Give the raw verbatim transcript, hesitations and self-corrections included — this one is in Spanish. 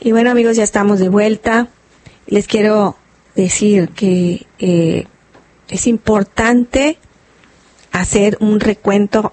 Y bueno, amigos, ya estamos de vuelta. Les quiero decir que eh, es importante hacer un recuento